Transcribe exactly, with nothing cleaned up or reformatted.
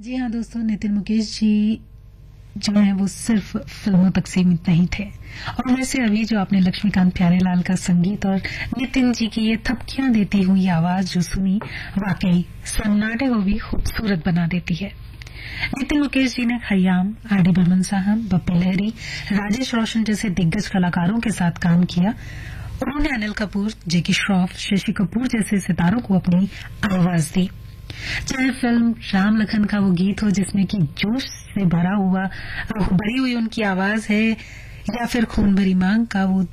जी हाँ दोस्तों, नितिन मुकेश जी जो है वो सिर्फ फिल्मों तक सीमित नहीं थे। और वैसे अभी जो आपने लक्ष्मीकांत प्यारेलाल का संगीत और नितिन जी की ये थपकियां देती हुई आवाज जो सुनी, वाकई सन्नाटे को भी खूबसूरत बना देती है। नितिन मुकेश जी ने खयाम, आर डी बर्मन साहब, बप्पी लहरी, राजेश रोशन जैसे दिग्गज कलाकारों के साथ काम किया। उन्होंने अनिल कपूर, जेकी श्रॉफ, शशि कपूर जैसे सितारों को अपनी आवाज दी। चाहे फिल्म राम लखन का वो गीत हो जिसमें कि जोश से भरा हुआ भरी हुई उनकी आवाज है, या फिर खून भरी मांग का वो